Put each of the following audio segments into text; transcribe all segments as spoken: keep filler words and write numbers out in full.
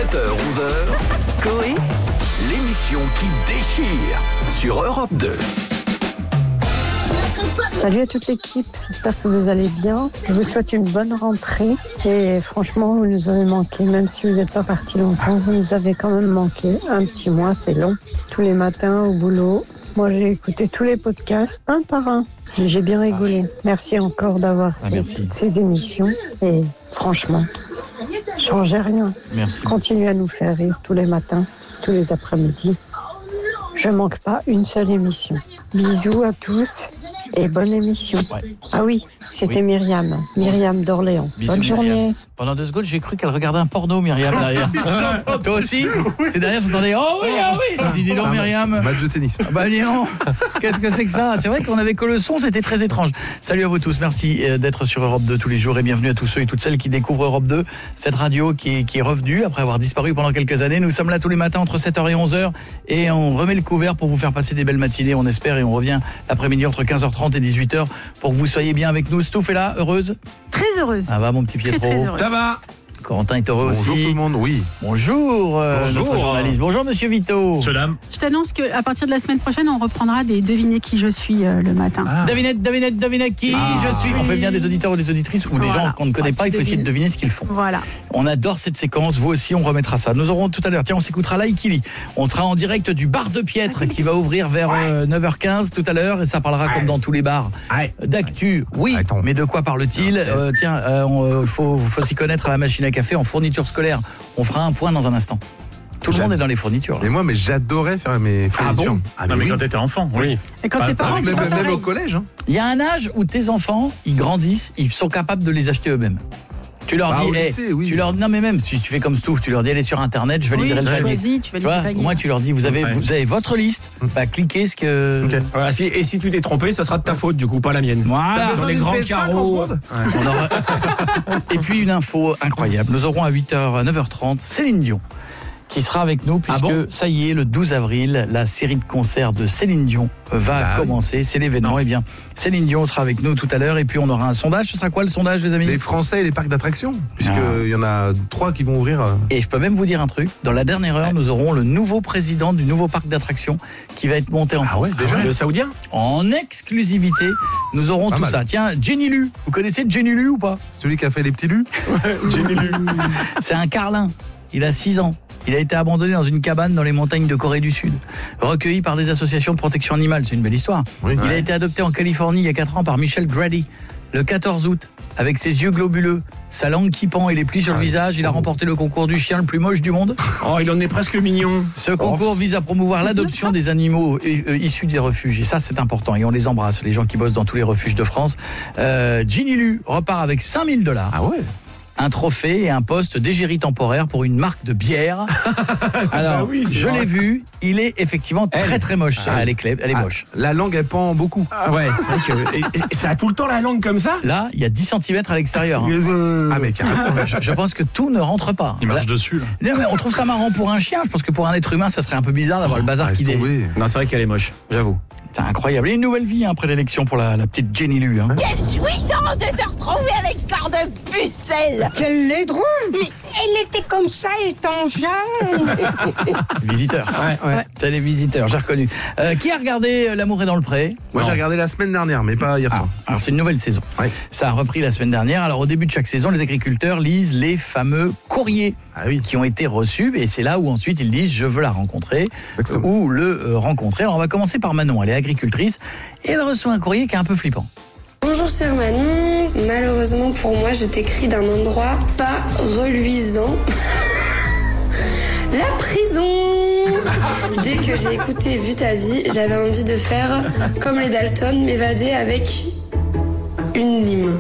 sept heures onze heures, Coé, l'émission qui déchire sur Europe deux. Salut à toute l'équipe, j'espère que vous allez bien. Je vous souhaite une bonne rentrée et franchement, vous nous avez manqué, même si vous n'êtes pas partis longtemps, vous nous avez quand même manqué. Un petit mois, c'est long. Tous les matins au boulot, moi j'ai écouté tous les podcasts, un par un. J'ai bien rigolé. Merci encore d'avoir ah, fait toutes ces émissions et franchement, changez rien. Merci. Continuez à nous faire rire tous les matins, tous les après-midi. Je manque pas une seule émission. Bisous à tous et bonne émission. Ouais. Ah oui, c'était oui. Myriam, Myriam d'Orléans. Bisous, bonne Myriam. journée. Pendant deux secondes, j'ai cru qu'elle regardait un porno, Myriam, derrière. Toi aussi oui. C'est derrière, j'entendais « Oh oui, ah oui !» J'ai dit « Dis donc, Myriam !» Match de tennis. Bah dis donc, qu'est-ce que c'est que ça ? C'est vrai qu'on avait que le son, c'était très étrange. Salut à vous tous, merci d'être sur Europe deux tous les jours et bienvenue à tous ceux et toutes celles qui découvrent Europe deux, cette radio qui est, qui est revenue après avoir disparu pendant quelques années. Nous sommes là tous les matins entre sept heures et onze heures et on remet le couvert pour vous faire passer des belles matinées, on espère, et on revient l'après-midi entre quinze heures trente et dix-huit heures pour que vous soyez bien avec nous. Stouff est là, heureuse ? Très heureuse. Ça va mon petit Pietro ? Très, très heureuse. Ça va ? Corentin est heureux Bonjour aussi. Bonjour tout le monde, oui. Bonjour, euh, Bonjour notre journaliste. Bonjour Monsieur Vito. Madame. Je t'annonce qu'à partir de la semaine prochaine, on reprendra des devinez qui je suis euh, le matin. Ah. Devinette, devinette, devinette qui ah. je suis. On fait bien des auditeurs ou des auditrices ou des voilà. gens qu'on ne connaît ah, pas, il faut essayer de deviner ce qu'ils font. Voilà. On adore cette séquence, vous aussi on remettra ça. Nous aurons tout à l'heure, tiens on s'écoutera Laikili. On sera en direct du bar de Piètre qui va ouvrir vers euh, neuf heures quinze tout à l'heure et ça parlera ouais. comme dans tous les bars ouais. d'actu. Oui, Attends. mais de quoi parle-t-il euh, Tiens, il euh, faut, faut s'y connaître à la machine à café en fourniture scolaire. On fera un point dans un instant. Tout le monde est dans les fournitures. Mais moi, mais j'adorais faire mes fournitures. Ah bon ah, mais, mais oui. Quand t'étais enfant, oui. Et quand t'es parents, ah, même, même, même au collège. Hein. Il y a un âge où tes enfants, ils grandissent, ils sont capables de les acheter eux-mêmes. Tu leur bah, dis, hey, lycée, oui. tu leur non mais même si tu fais comme Stouff, tu leur dis allez sur internet, je validerai oui, le panier. Choisis, tu valides le panier. Au moins tu leur dis vous avez ouais. vous avez votre liste, bah cliquez ce que. Okay. Voilà, si, et si tu t'es trompé, ça sera de ta faute du coup, pas la mienne. Voilà. Sur les grands carreaux. Ouais. Aura... Et puis une info incroyable. Nous aurons à huit heures, à neuf heures trente Céline Dion qui sera avec nous puisque ah bon ça y est, le douze avril, la série de concerts de Céline Dion va ah, commencer, oui. c'est l'événement. Non. Eh bien, Céline Dion sera avec nous tout à l'heure et puis on aura un sondage. Ce sera quoi le sondage, les amis ? Les Français et les parcs d'attractions, puisqu'il ah. y en a trois qui vont ouvrir. Et je peux même vous dire un truc, dans la dernière heure, ouais. nous aurons le nouveau président du nouveau parc d'attractions qui va être monté en ah France. Ouais, déjà le Saoudien ? En exclusivité, nous aurons pas tout mal. Ça. Tiens, Jenny Lu, vous connaissez Jenny Lu ou pas ? Celui qui a fait les petits lus. Jenny Lu. C'est un carlin, il a six ans. Il a été abandonné dans une cabane dans les montagnes de Corée du Sud, recueilli par des associations de protection animale, c'est une belle histoire. Oui, il ouais. a été adopté en Californie il y a quatre ans par Michel Grady. Le quatorze août, avec ses yeux globuleux, sa langue qui pend et les plis sur ah, le visage, il a remporté le concours du chien le plus moche du monde. Oh, il en est presque mignon. Ce concours oh. vise à promouvoir l'adoption des animaux issus des refuges. Et ça, c'est important. Et on les embrasse, les gens qui bossent dans tous les refuges de France. Euh, Jenny Lu repart avec cinq mille dollars. Ah ouais. Un trophée et un poste d'égérie temporaire pour une marque de bière. Alors, bah oui, je vrai. l'ai vu, il est effectivement très elle. très moche. Ah, elle est clé, elle est ah, moche. La langue, elle pend beaucoup. Ah ouais, c'est vrai que... Et, et ça a tout le temps la langue comme ça ? Là, il y a dix centimètres à l'extérieur. Hein. Euh... Ah mais carrément. je, je pense que tout ne rentre pas. Il marche là, dessus. Là. Non, mais on trouve ça marrant pour un chien. Je pense que pour un être humain, ça serait un peu bizarre d'avoir oh, le bazar qui dé... Non, c'est vrai qu'elle est moche, j'avoue. C'est incroyable. Et une nouvelle vie hein, après l'élection pour la, la petite Jenny Lu. Hein. Quelle jouissance de se retrouver avec Cœur de Pucelle. Quel laidron. Mais elle était comme ça étant jeune. Visiteur. Ouais, ouais. C'est les visiteurs, j'ai reconnu. Euh, qui a regardé L'amour est dans le pré ? Moi, non. j'ai regardé la semaine dernière, mais pas hier soir. Ah, alors, c'est une nouvelle saison. Ouais. Ça a repris la semaine dernière. Alors, au début de chaque saison, les agriculteurs lisent les fameux courriers ah, oui. qui ont été reçus. Et c'est là où ensuite ils disent « je veux la rencontrer » ou « le euh, rencontrer ». Alors, on va commencer par Manon. Elle est agricultrice et elle reçoit un courrier qui est un peu flippant. Bonjour sœur Manon, malheureusement pour moi je t'écris d'un endroit pas reluisant. La prison. Dès que j'ai écouté Vu ta vie, j'avais envie de faire comme les Dalton, m'évader avec une lime.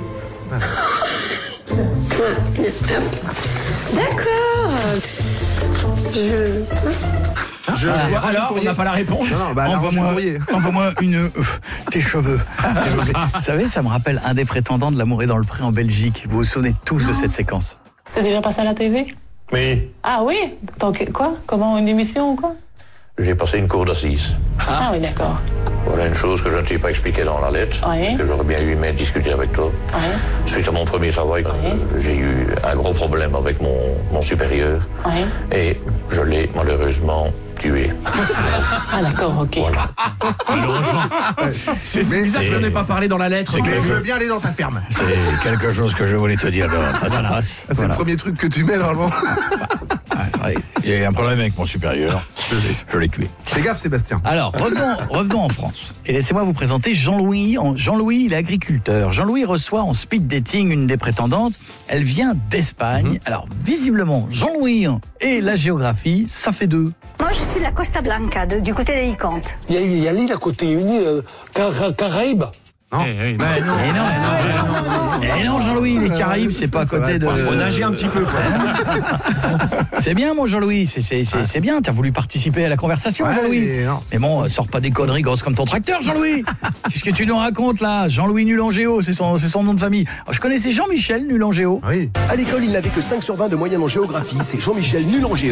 D'accord. Je... Je voilà. vois, alors, on n'a pas la réponse. Non, non, bah, envoie-moi, envoie-moi une euh, tes cheveux. Vous savez, ça me rappelle un des prétendants de L'amour est dans le pré en Belgique. Vous vous souvenez tous de cette séquence. T'es déjà passé à la T V ? Oui. Ah oui ? Donc quoi ? Comment, une émission ou quoi ? J'ai passé une cour d'assises. Ah, ah oui, d'accord. Voilà une chose que je ne t'ai pas expliquée dans la lettre, Oui. que j'aurais bien aimé discuter avec toi. Oui. Suite à mon premier travail, Oui. euh, j'ai eu un gros problème avec mon, mon supérieur. Oui. Et je l'ai malheureusement tué. Ah d'accord, ok. Voilà. C'est c'est bizarre que je n'en ai pas parlé dans la lettre. Mais Mais je veux bien aller dans ta ferme. C'est quelque chose que je voulais te dire, Fazanas. Ah, c'est le premier truc que tu mets normalement. Ah, c'est vrai, j'ai un problème avec mon supérieur. Je l'ai tué. Fais gaffe, Sébastien. Alors, revenons, revenons en France. Et laissez-moi vous présenter Jean-Louis. Jean-Louis, il est agriculteur. Jean-Louis reçoit en speed dating une des prétendantes. Elle vient d'Espagne. Mm-hmm. Alors, visiblement, Jean-Louis et la géographie, ça fait deux. Moi, je suis de la Costa Blanca, de, du côté d'Alicante. Il y a, il y a l'île à côté, une île euh, Car Caraïbes. Non. Eh, eh, Mais non, mais non, mais non, mais non, Jean-Louis, les Caraïbes, c'est pas à côté de. Il faut nager un petit peu. Quoi. C'est bien, mon Jean-Louis, c'est, c'est, c'est, c'est bien. T'as voulu participer à la conversation, Ouais, Jean-Louis. mais non. Mais bon, sors pas des conneries grosses comme ton tracteur, Jean-Louis. Qu'est-ce que tu nous racontes là? Jean-Louis nul en géo, c'est son, c'est son nom de famille. Alors, je connaissais Jean-Michel nul en géo. Oui. À l'école, il n'avait que cinq sur vingt de moyenne en géographie. C'est Jean-Michel nul en géo.